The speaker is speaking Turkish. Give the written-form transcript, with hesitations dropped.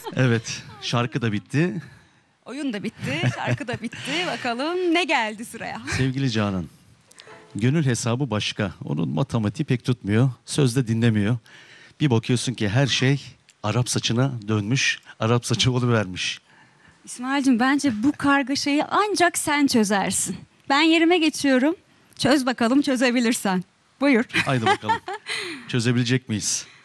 Evet, şarkı da bitti. Oyun da bitti, şarkı da bitti. Bakalım ne geldi sıraya? Sevgili Canan, gönül hesabı başka. Onun matematiği pek tutmuyor, sözde dinlemiyor. Bir bakıyorsun ki her şey Arap saçına dönmüş, Arap saçı oluvermiş. İsmail'cim bence bu kargaşayı ancak sen çözersin. Ben yerime geçiyorum. Çöz bakalım çözebilirsen. Buyur. Haydi bakalım, çözebilecek miyiz?